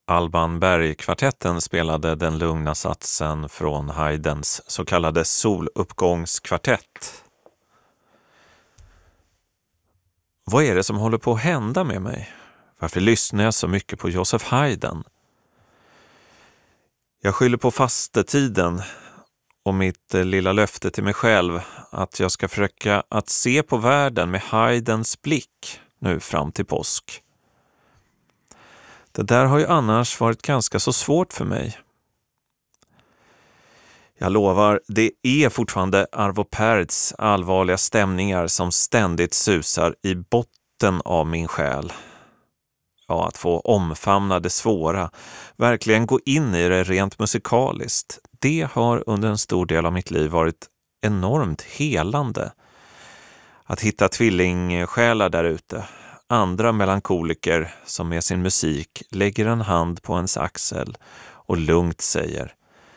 Alban Berg-kvartetten spelade den lugna satsen från Haydns så kallade soluppgångskvartett. Vad är det som håller på att hända med mig? Varför lyssnar jag så mycket på Joseph Haydn? Jag skyller på fastetiden och mitt lilla löfte till mig själv att jag ska försöka att se på världen med Haydns blick nu fram till påsk. Det där har ju annars varit ganska så svårt för mig. Jag lovar, det är fortfarande Arvo Pärts allvarliga stämningar som ständigt susar i botten av min själ. Ja, att få omfamna det svåra, verkligen gå in i det rent musikaliskt, det har under en stor del av mitt liv varit enormt helande. Att hitta tvillingsjälar där ute, andra melankoliker som med sin musik lägger en hand på ens axel och lugnt säger: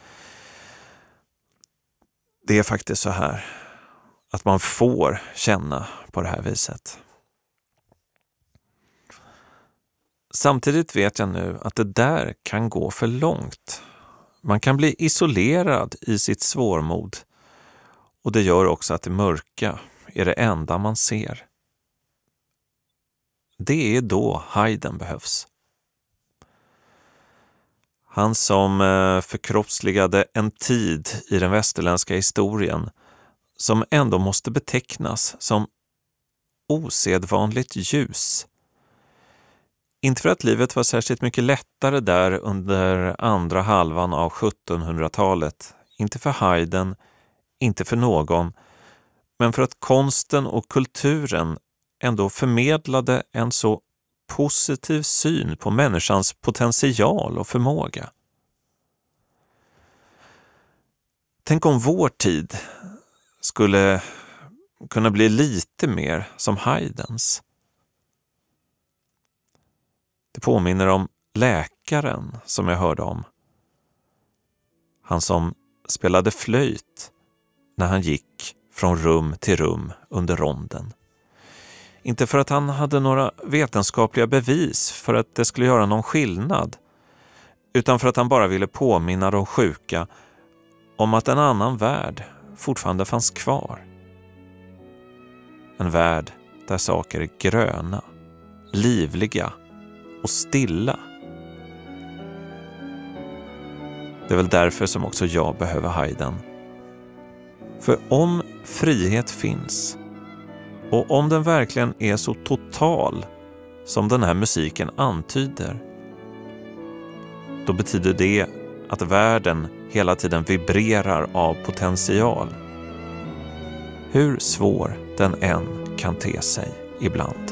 det är faktiskt så här, att man får känna på det här viset. Samtidigt vet jag nu att det där kan gå för långt. Man kan bli isolerad i sitt svårmod, och det gör också att det mörka är det enda man ser. Det är då Haydn behövs. Han som förkroppsligade en tid i den västerländska historien som ändå måste betecknas som osedvanligt ljus. Inte för att livet var särskilt mycket lättare där under andra halvan av 1700-talet, inte för Haydn, inte för någon, men för att konsten och kulturen ändå förmedlade en så positiv syn på människans potential och förmåga. Tänk om vår tid skulle kunna bli lite mer som Haydns. Det påminner om läkaren som jag hörde om. Han som spelade flöjt när han gick från rum till rum under ronden. Inte för att han hade några vetenskapliga bevis för att det skulle göra någon skillnad, utan för att han bara ville påminna de sjuka om att en annan värld fortfarande fanns kvar. En värld där saker är gröna, livliga och stilla. Det är väl därför som också jag behöver Haydn. För om frihet finns, och om den verkligen är så total som den här musiken antyder, då betyder det att världen hela tiden vibrerar av potential. Hur svår den än kan te sig ibland.